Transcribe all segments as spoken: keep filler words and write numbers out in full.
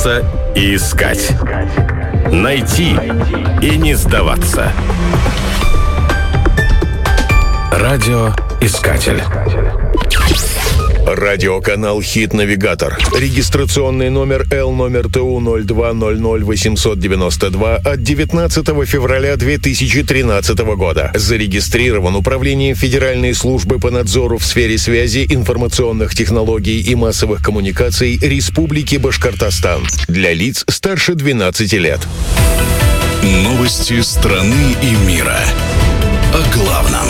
Бояться и искать. Найти и не сдаваться. Радиоискатель. Радиоканал «Хит-навигатор». Регистрационный номер Л номер ТУ ноль два ноль ноль восемьсот девяносто два от девятнадцатого февраля две тысячи тринадцатого года. Зарегистрирован Управлением Федеральной службы по надзору в сфере связи, информационных технологий и массовых коммуникаций Республики Башкортостан. Для лиц старше двенадцати лет. Новости страны и мира. О главном.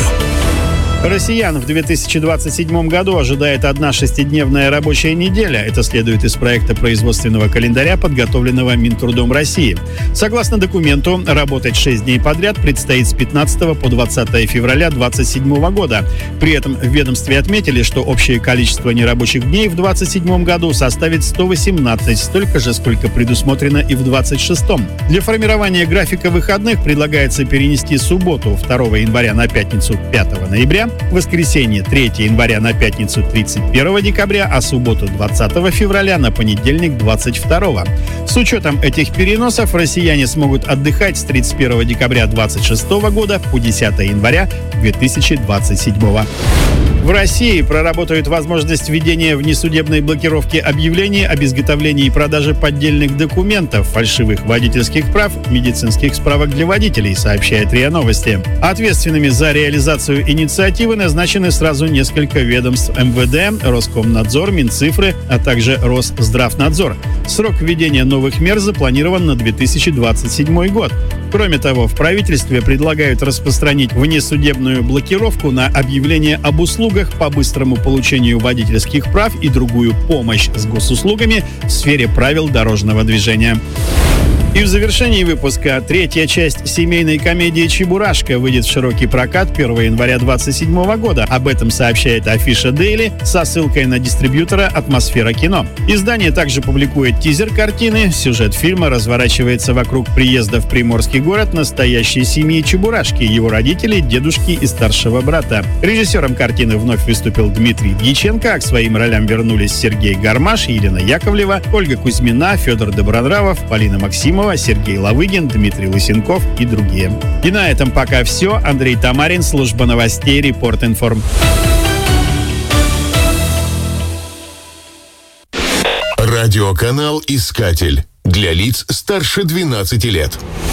Россиян в две тысячи двадцать седьмом году ожидает одна шестидневная рабочая неделя. Это следует из проекта производственного календаря, подготовленного Минтрудом России. Согласно документу, работать шесть дней подряд предстоит с пятнадцатого по двадцатое февраля две тысячи двадцать седьмого года. При этом в ведомстве отметили, что общее количество нерабочих дней в двадцать седьмом году составит сто восемнадцать, столько же, сколько предусмотрено и в двадцать шестом. Для формирования графика выходных предлагается перенести субботу второго января на пятницу пятого ноября, воскресенье третьего января на пятницу тридцать первого декабря, а субботу двадцатого февраля на понедельник двадцать второго. С учетом этих переносов россияне смогут отдыхать с тридцать первого декабря двадцать шестого года по десятого января две тысячи двадцать седьмого. В России проработают возможность введения внесудебной блокировки объявлений об изготовлении и продаже поддельных документов, фальшивых водительских прав, медицинских справок для водителей, сообщает РИА Новости. Ответственными за реализацию инициативы назначены сразу несколько ведомств: эм вэ дэ, Роскомнадзор, Минцифры, а также Росздравнадзор. Срок введения новых мер запланирован на две тысячи двадцать седьмой год. Кроме того, в правительстве предлагают распространить внесудебную блокировку на объявления об услугах по быстрому получению водительских прав и другую помощь с госуслугами в сфере правил дорожного движения. И в завершении выпуска третья часть семейной комедии «Чебурашка» выйдет в широкий прокат первого января двадцать седьмого года. Об этом сообщает Афиша Дейли со ссылкой на дистрибьютора «Атмосфера кино». Издание также публикует тизер картины. Сюжет фильма разворачивается вокруг приезда в приморский город настоящей семьи Чебурашки, его родителей, дедушки и старшего брата. Режиссером картины вновь выступил Дмитрий Дьяченко, а к своим ролям вернулись Сергей Гармаш, Елена Яковлева, Ольга Кузьмина, Федор Добронравов, Полина Максимова, Сергей Лавыгин, Дмитрий Лысенков и другие. И на этом пока все. Андрей Тамарин, служба новостей, Репорт-Информ. Радиоканал «Искатель». Для лиц старше двенадцати лет.